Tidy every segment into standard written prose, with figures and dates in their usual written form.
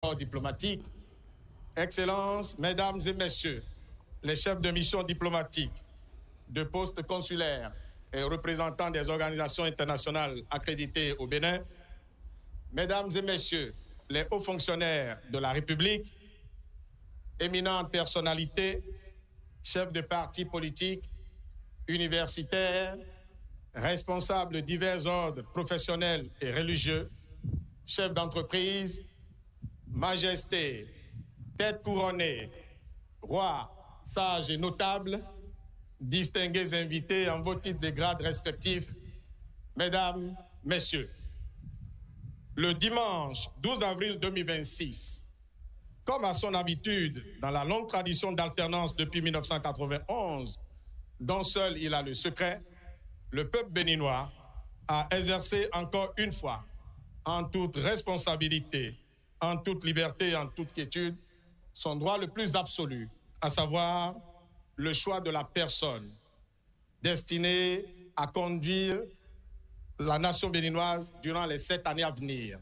corps diplomatique, Excellences, Mesdames et Messieurs, les chefs de mission diplomatique, de postes consulaires et représentants des organisations internationales accréditées au Bénin, Mesdames et Messieurs, les hauts fonctionnaires de la République, éminentes personnalités, chefs de partis politiques, universitaires, responsables de divers ordres professionnels et religieux, chefs d'entreprise, majestés, têtes couronnées, rois, sages et notables, distingués invités en vos titres et grades respectifs, Mesdames, Messieurs. Le dimanche 12 avril 2026, comme à son habitude dans la longue tradition d'alternance depuis 1991, dont seul il a le secret, le peuple béninois a exercé encore une fois, en toute responsabilité, en toute liberté et en toute quiétude, son droit le plus absolu, à savoir le choix de la personne destinée à conduire la nation béninoise durant les 7 années à venir.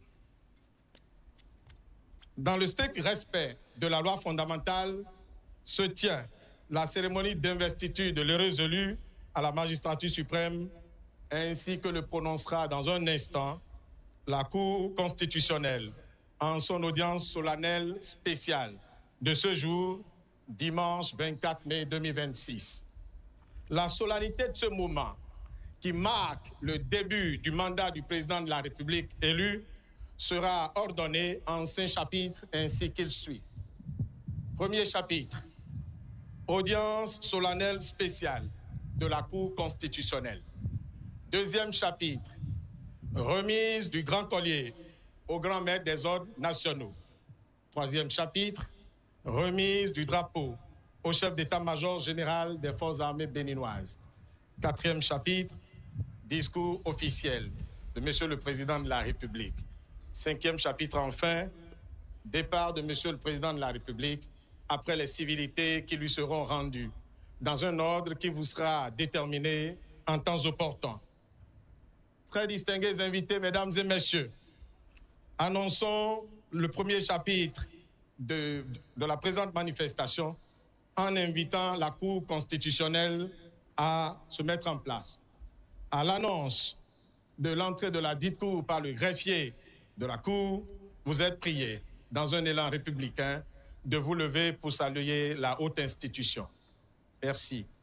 Dans le strict respect de la loi fondamentale, se tient la cérémonie d'investiture de l'heureux élu à la magistrature suprême, ainsi que le prononcera dans un instant la Cour constitutionnelle en son audience solennelle spéciale de ce jour, dimanche 24 mai 2026. La solennité de ce moment, qui marque le début du mandat du président de la République élu, sera ordonnée en 5 chapitres ainsi qu'il suit. Premier chapitre, audience solennelle spéciale de la Cour constitutionnelle. Deuxième chapitre, remise du grand collier au grand maître des ordres nationaux. Troisième chapitre, remise du drapeau au chef d'état-major général des forces armées béninoises. Quatrième chapitre, discours officiel de Monsieur le Président de la République. Cinquième chapitre, enfin, départ de Monsieur le Président de la République après les civilités qui lui seront rendues, dans un ordre qui vous sera déterminé en temps opportun. Très distingués invités, Mesdames et Messieurs, annonçons le premier chapitre de la présente manifestation en invitant la Cour constitutionnelle à se mettre en place. À l'annonce de l'entrée de la dite Cour par le greffier de la Cour, vous êtes priés, dans un élan républicain, de vous lever pour saluer la haute institution. Merci.